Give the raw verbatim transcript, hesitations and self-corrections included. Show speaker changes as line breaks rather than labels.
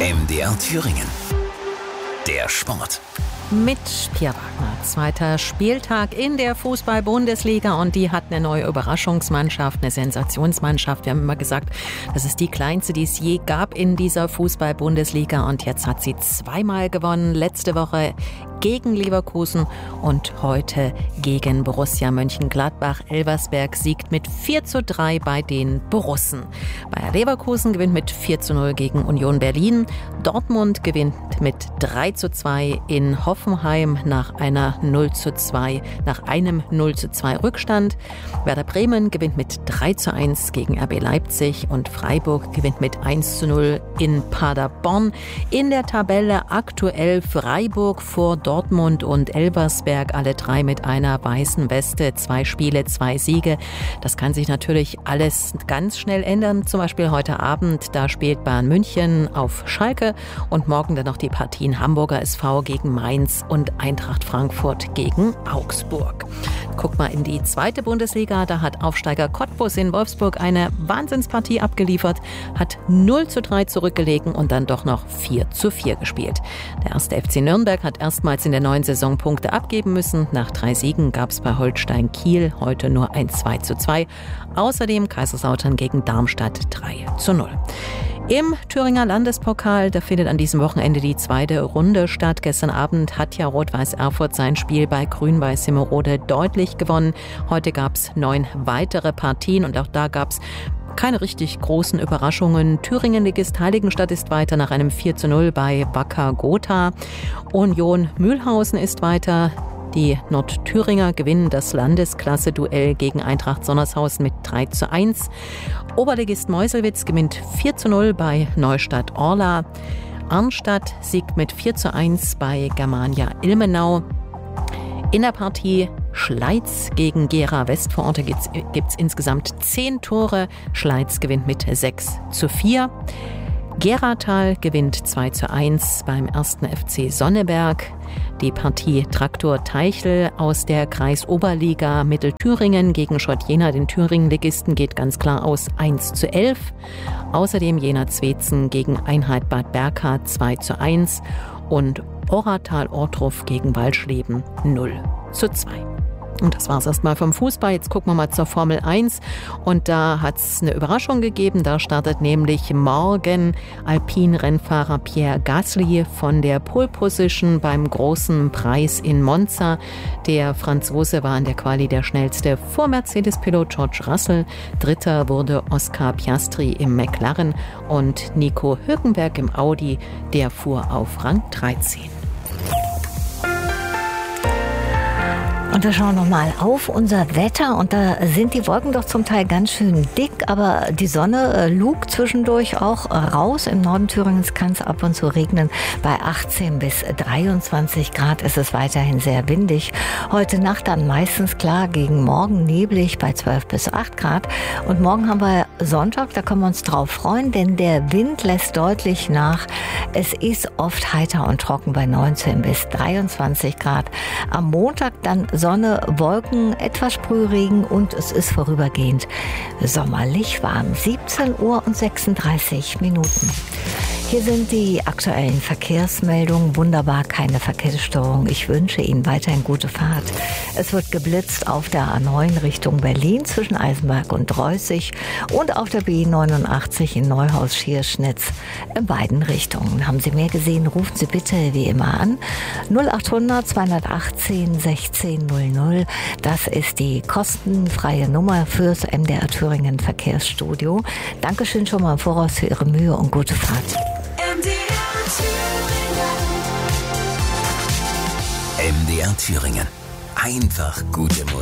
M D R Thüringen. Der Sport.
Mit Pierre Wagner. Zweiter Spieltag in der Fußball-Bundesliga und die hat eine neue Überraschungsmannschaft, eine Sensationsmannschaft. Wir haben immer gesagt, das ist die kleinste, die es je gab in dieser Fußball-Bundesliga und jetzt hat sie zweimal gewonnen. Letzte Woche gegen Leverkusen und heute gegen Borussia Mönchengladbach. Elversberg siegt mit vier zu drei bei den Borussen. Bayer Leverkusen gewinnt mit vier zu null gegen Union Berlin. Dortmund gewinnt mit drei zu zwei in Hoffenheim nach einer null zu zwei, nach einem null zu zwei Rückstand. Werder Bremen gewinnt mit drei zu eins gegen R B Leipzig und Freiburg gewinnt mit eins zu null in Paderborn. In der Tabelle aktuell Freiburg vor Dortmund und Elversberg, alle drei mit einer weißen Weste, zwei Spiele, zwei Siege. Das kann sich natürlich alles ganz schnell ändern. Zum Beispiel heute Abend, da spielt Bayern München auf Schalke und morgen dann noch die Partien Hamburger S V gegen Mainz und Eintracht Frankfurt gegen Augsburg. Guck mal in die zweite Bundesliga, da hat Aufsteiger Cottbus in Wolfsburg eine Wahnsinnspartie abgeliefert, hat null zu drei zurückgelegen und dann doch noch vier zu vier gespielt. Der erste F C Nürnberg hat erstmals in der neuen Saison Punkte abgeben müssen. Nach drei Siegen gab es bei Holstein Kiel heute nur ein zwei zu zwei. Außerdem Kaiserslautern gegen Darmstadt drei zu null. Im Thüringer Landespokal, da findet an diesem Wochenende die zweite Runde statt. Gestern Abend hat ja Rot-Weiß Erfurt sein Spiel bei Grün-Weiß Simmerode deutlich gewonnen. Heute gab es neun weitere Partien und auch da gab es keine richtig großen Überraschungen. Thüringen-Ligist Heiligenstadt ist weiter nach einem vier zu null bei Wacker Gotha. Union Mühlhausen ist weiter. Die Nordthüringer gewinnen das Landesklasse-Duell gegen Eintracht Sonnershausen mit drei zu eins. Oberligist Meuselwitz gewinnt vier zu null bei Neustadt Orla. Arnstadt siegt mit vier zu eins bei Germania Ilmenau. In der Partie Schleiz gegen Gera Westvororte gibt es insgesamt zehn Tore. Schleiz gewinnt mit sechs zu vier. Geratal gewinnt zwei zu eins beim ersten F C Sonneberg. Die Partie Traktor Teichel aus der Kreisoberliga Mittelthüringen gegen Schott Jena, den Thüringen-Ligisten, geht ganz klar aus eins zu elf. Außerdem Jena Zwetzen gegen Einheit Bad Berka zwei zu eins und Oratal Ortruf gegen Walschleben null zu zwei. Und das war es erstmal vom Fußball. Jetzt gucken wir mal zur Formel eins. Und da hat es eine Überraschung gegeben. Da startet nämlich morgen Alpin-Rennfahrer Pierre Gasly von der Pole Position beim großen Preis in Monza. Der Franzose war in der Quali der schnellste vor Mercedes-Pilot George Russell. Dritter wurde Oscar Piastri im McLaren und Nico Hülkenberg im Audi. Der fuhr auf Rang dreizehn.
Und wir schauen nochmal auf unser Wetter und da sind die Wolken doch zum Teil ganz schön dick, aber die Sonne äh, lugt zwischendurch auch äh, raus. Im Norden Thüringens kann es ab und zu regnen. Bei achtzehn bis dreiundzwanzig Grad ist es weiterhin sehr windig. Heute Nacht dann meistens klar, gegen morgen neblig bei zwölf bis acht Grad. Und morgen haben wir Sonntag, da können wir uns drauf freuen, denn der Wind lässt deutlich nach. Es ist oft heiter und trocken bei neunzehn bis dreiundzwanzig Grad. Am Montag dann Sonne, Wolken, etwas Sprühregen und es ist vorübergehend sommerlich warm. siebzehn Uhr und sechsunddreißig Minuten. Hier sind die aktuellen Verkehrsmeldungen. Wunderbar, keine Verkehrsstörung. Ich wünsche Ihnen weiterhin gute Fahrt. Es wird geblitzt auf der A neun Richtung Berlin zwischen Eisenberg und Reußig und auf der B neunundachtzig in Neuhaus-Schierschnitz in beiden Richtungen. Haben Sie mehr gesehen, rufen Sie bitte wie immer an. null achthundert zweihundertachtzehn sechzehn null null. Das ist die kostenfreie Nummer fürs M D R Thüringen Verkehrsstudio. Dankeschön schon mal im Voraus für Ihre Mühe und gute Fahrt.
M D R Thüringen. Einfach gute Musik.